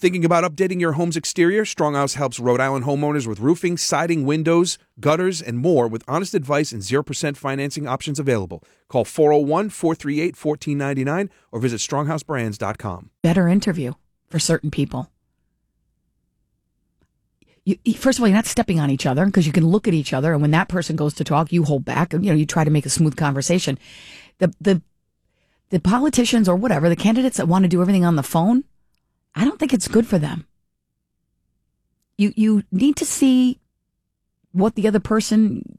Thinking about updating your home's exterior? Stronghouse helps Rhode Island homeowners with roofing, siding, windows, gutters, and more with honest advice and 0% financing options available. Call 401-438-1499 or visit stronghouseBrands.com. Better interview for certain people. First of all, you're not stepping on each other because you can look at each other, and when that person goes to talk, you hold back. You try to make a smooth conversation. The politicians or whatever, the candidates that want to do everything on the phone, I don't think it's good for them. You need to see what the other person,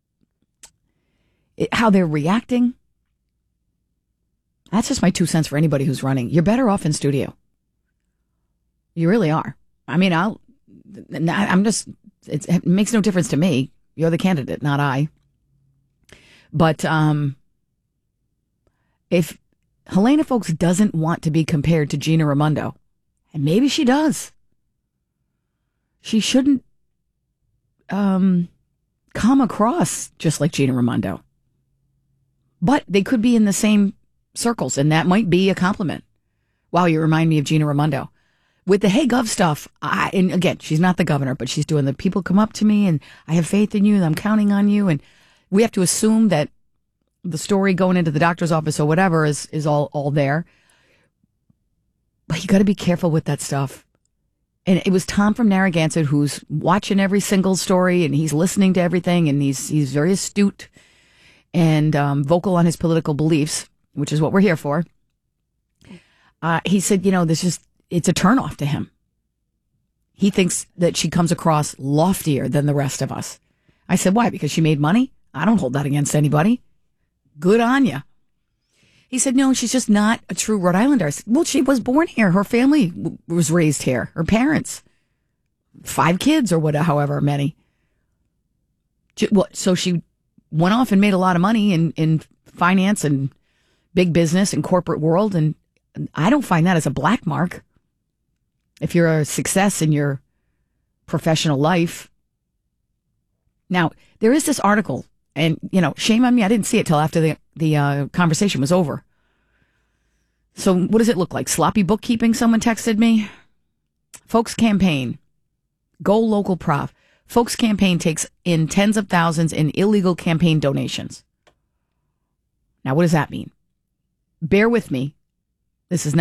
how they're reacting. That's just my 2 cents for anybody who's running. You're better off in studio. You really are. I mean, it makes no difference to me. You're the candidate, not I. But if Helena Foulkes doesn't want to be compared to Gina Raimondo, and maybe she does, she shouldn't come across just like Gina Raimondo. But they could be in the same circles, and that might be a compliment. Wow, you remind me of Gina Raimondo. With the Hey Gov stuff, and again, she's not the governor, but she's doing the people come up to me and I have faith in you and I'm counting on you. And we have to assume that the story going into the doctor's office or whatever is all there. But you got to be careful with that stuff. And it was Tom from Narragansett who's watching every single story and he's listening to everything and he's very astute and vocal on his political beliefs, which is what we're here for. He said, it's a turnoff to him. He thinks that she comes across loftier than the rest of us. I said, why? Because she made money? I don't hold that against anybody. Good on ya. He said, no, she's just not a true Rhode Islander. I said, well, she was born here. Her family was raised here. Her parents. 5 kids or however many. So she went off and made a lot of money in finance and big business and corporate world. And I don't find that as a black mark. If you're a success in your professional life. Now, there is this article, and, shame on me, I didn't see it till after the conversation was over. So what does it look like? Sloppy bookkeeping, someone texted me. Foulkes campaign. Go local prof. Foulkes campaign takes in tens of thousands in illegal campaign donations. Now, what does that mean? Bear with me. There's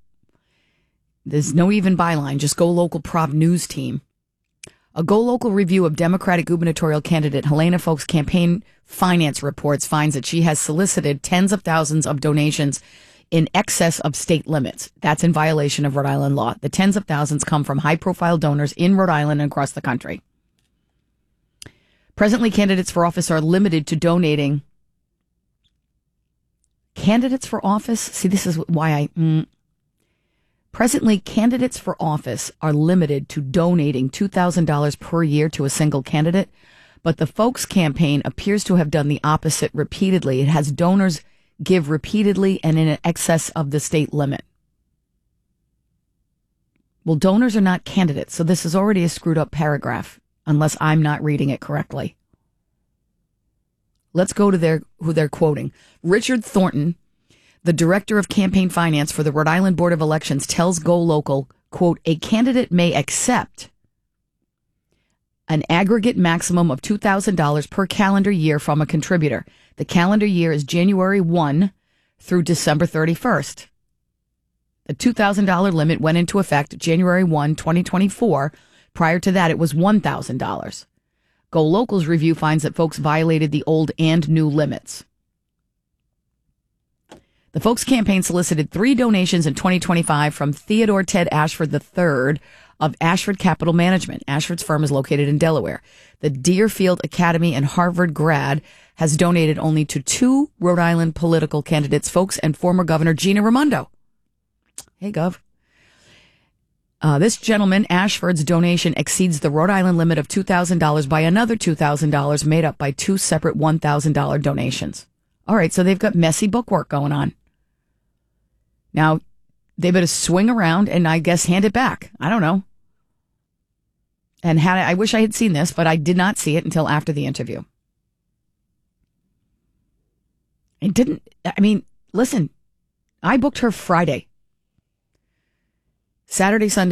no even byline, just Go Local Prov news team. A Go Local review of Democratic gubernatorial candidate Helena Foulkes' campaign finance reports finds that she has solicited tens of thousands of donations in excess of state limits. That's in violation of Rhode Island law. The tens of thousands come from high-profile donors in Rhode Island and across the country. Presently, candidates for office are limited to donating. Candidates for office? See, this is why Presently, candidates for office are limited to donating $2,000 per year to a single candidate, but the Foulkes campaign appears to have done the opposite repeatedly. It has donors give repeatedly and in excess of the state limit. Well, donors are not candidates, so this is already a screwed up paragraph, unless I'm not reading it correctly. Let's go to who they're quoting. Richard Thornton, the director of campaign finance for the Rhode Island Board of Elections, tells Go Local, quote, a candidate may accept an aggregate maximum of $2,000 per calendar year from a contributor. The calendar year is January 1 through December 31st. The $2,000 limit went into effect January 1, 2024. Prior to that, it was $1,000. Go Local's review finds that Foulkes violated the old and new limits. The Foulkes campaign solicited 3 donations in 2025 from Theodore Ted Ashford III of Ashford Capital Management. Ashford's firm is located in Delaware. The Deerfield Academy and Harvard grad has donated only to 2 Rhode Island political candidates, Foulkes and former Governor Gina Raimondo. Hey, Gov. This gentleman, Ashford's donation exceeds the Rhode Island limit of $2,000 by another $2,000 made up by 2 separate $1,000 donations. All right, so they've got messy bookwork going on. Now, they better swing around and I guess hand it back. I don't know. And I wish I had seen this, but I did not see it until after the interview. Listen, I booked her Friday. Saturday, Sunday.